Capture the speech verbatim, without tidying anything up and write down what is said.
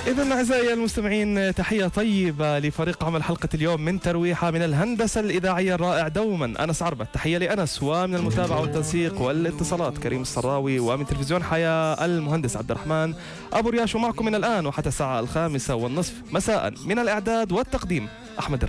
إذن أعزائي المستمعين، تحية طيبة لفريق عمل حلقة اليوم من ترويحة من الهندسة الإذاعية الرائع دوما أنس عربة. تحية لأنس، ومن المتابعة والتنسيق والاتصالات كريم الصراوي، ومن تلفزيون حياة المهندس عبد الرحمن أبو رياش. ومعكم من الآن وحتى الساعة الخامسة والنصف مساء من الإعداد والتقديم أحمد